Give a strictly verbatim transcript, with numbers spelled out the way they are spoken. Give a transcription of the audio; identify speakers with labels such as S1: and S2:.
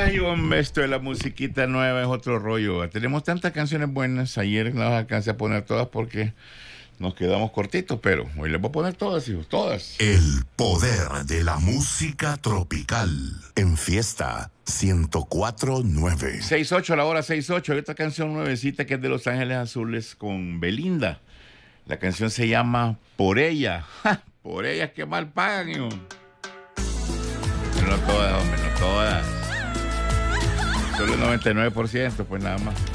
S1: Ay, hombre, esto de la musiquita nueva es otro rollo. Tenemos tantas canciones buenas. Ayer no las alcancé a poner todas porque nos quedamos cortitos, pero hoy les voy a poner todas, hijos, todas.
S2: El poder de la música tropical en Fiesta ciento cuatro punto nueve.
S1: seis ocho a la hora, seis ocho. Hay otra canción nuevecita que es de Los Ángeles Azules con Belinda. La canción se llama Por Ella. ¡Ja! Por ellas que mal pagan, hijo. Pero no todas, hombre, no todas. Solo el noventa y nueve por ciento, pues nada más.